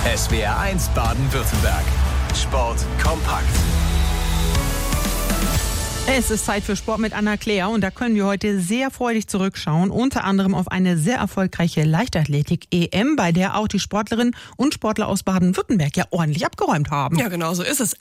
SWR1 Baden-Württemberg. Sport kompakt. Es ist Zeit für Sport mit Anna-Claire und da können wir heute sehr freudig zurückschauen, unter anderem auf eine sehr erfolgreiche Leichtathletik-EM, bei der auch die Sportlerinnen und Sportler aus Baden-Württemberg ja ordentlich abgeräumt haben. Ja, genau so ist es.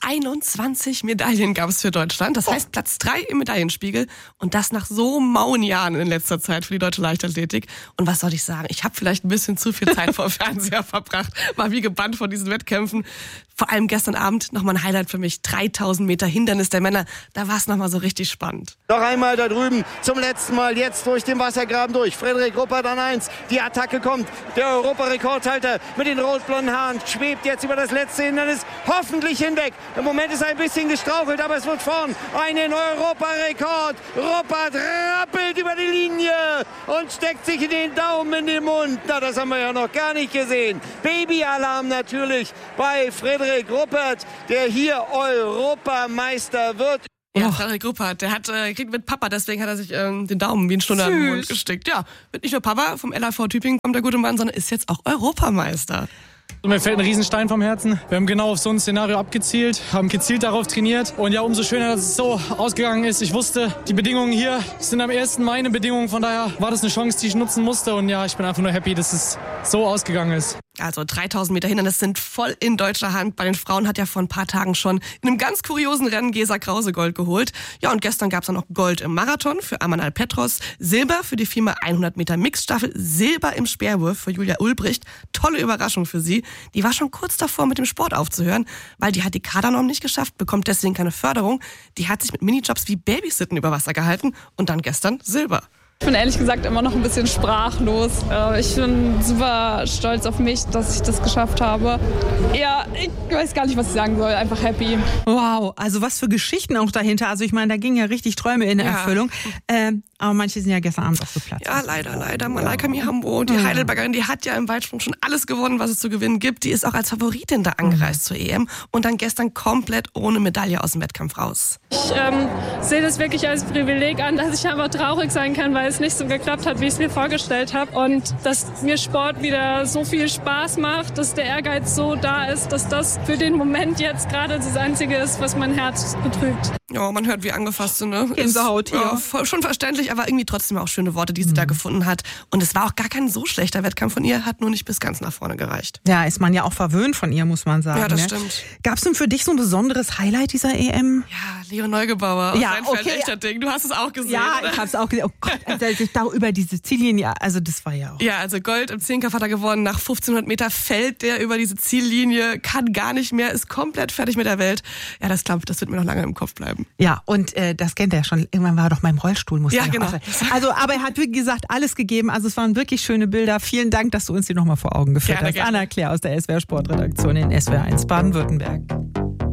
21 Medaillen gab es für Deutschland, das heißt Platz 3 im Medaillenspiegel und das nach so mauen Jahren in letzter Zeit für die deutsche Leichtathletik. Und was soll ich sagen, ich habe vielleicht ein bisschen zu viel Zeit vor Fernseher verbracht, war wie gebannt von diesen Wettkämpfen. Vor allem gestern Abend nochmal ein Highlight für mich, 3000 Meter Hindernis der Männer, da war es nochmal so richtig spannend. Noch einmal da drüben, zum letzten Mal, jetzt durch den Wassergraben durch. Frederik Ruppert an 1, die Attacke kommt. Der Europarekordhalter mit den rot-blonden Haaren schwebt jetzt über das letzte Hindernis hoffentlich hinweg. Im Moment ist er ein bisschen gestrauchelt, aber es wird vorn einen Europarekord. Ruppert rappelt über die Linie und steckt sich den Daumen in den Mund. Na, das haben wir ja noch gar nicht gesehen. Babyalarm natürlich bei Frederik Ruppert, der hier Europameister wird. Ja, Frederik Ruppert, der hat kriegt mit Papa, deswegen hat er sich den Daumen wie ein Schnuller im Mund gesteckt. Ja, wird nicht nur Papa vom LAV Tübingen kommt der gute Mann, sondern ist jetzt auch Europameister. Mir fällt ein Riesenstein vom Herzen. Wir haben genau auf so ein Szenario abgezielt, haben gezielt darauf trainiert. Und ja, umso schöner, dass es so ausgegangen ist. Ich wusste, die Bedingungen hier sind am 1. meine Bedingungen. Von daher war das eine Chance, die ich nutzen musste. Und ja, ich bin einfach nur happy, dass es so ausgegangen ist. Also 3000 Meter Hindernis sind voll in deutscher Hand. Bei den Frauen hat ja vor ein paar Tagen schon in einem ganz kuriosen Rennen Gesa Krause Gold geholt. Ja, und gestern gab es dann noch Gold im Marathon für Amanal Petros, Silber für die 4x100 Meter Mixstaffel, Silber im Speerwurf für Julia Ulbricht. Tolle Überraschung für sie. Die war schon kurz davor, mit dem Sport aufzuhören, weil die hat die Kadernorm nicht geschafft, bekommt deswegen keine Förderung. Die hat sich mit Minijobs wie Babysitten über Wasser gehalten und dann gestern Silber. Ich bin ehrlich gesagt immer noch ein bisschen sprachlos. Ich bin super stolz auf mich, dass ich das geschafft habe. Ja, ich weiß gar nicht, was ich sagen soll. Einfach happy. Wow, also was für Geschichten auch dahinter. Also ich meine, da gingen ja richtig Träume in Erfüllung. Aber manche sind ja gestern Abend auch geplatzt. Ja, leider. Malaika Mihambo, die Heidelbergerin, die hat ja im Weitsprung schon alles gewonnen, was es zu gewinnen gibt. Die ist auch als Favoritin da angereist zur EM und dann gestern komplett ohne Medaille aus dem Wettkampf raus. Ich sehe das wirklich als Privileg an, dass ich einfach traurig sein kann, weil es nicht so geklappt hat, wie ich es mir vorgestellt habe. Und dass mir Sport wieder so viel Spaß macht, dass der Ehrgeiz so da ist, dass das für den Moment jetzt gerade das Einzige ist, was mein Herz betrübt. Ja, man hört, wie angefasst sie, ne? Gänsehaut hier. Ja, schon verständlich, aber irgendwie trotzdem auch schöne Worte, die sie da gefunden hat. Und es war auch gar kein so schlechter Wettkampf von ihr, hat nur nicht bis ganz nach vorne gereicht. Ja, ist man ja auch verwöhnt von ihr, muss man sagen. Ja, das ne? stimmt. Gab es denn für dich so ein besonderes Highlight dieser EM? Ja, Leo Neugebauer. Ja, okay. Echter Ding. Du hast es auch gesehen, Ja, oder? ich hab's auch gesehen. Oh Gott, also da über diese Ziellinie, also das war ja auch... Ja, also Gold im Zehnkampf hat er gewonnen. Nach 1500 Meter fällt der über diese Ziellinie, kann gar nicht mehr, ist komplett fertig mit der Welt. Ja, das wird mir noch lange im Kopf bleiben. Ja, und das kennt er ja schon. Irgendwann war er doch mal im Rollstuhl. Ja, genau. Also, aber er hat, wie gesagt, alles gegeben. Also es waren wirklich schöne Bilder. Vielen Dank, dass du uns die nochmal vor Augen geführt hast. Gerne. Anna-Claire aus der SWR Sportredaktion in SWR1 Baden-Württemberg.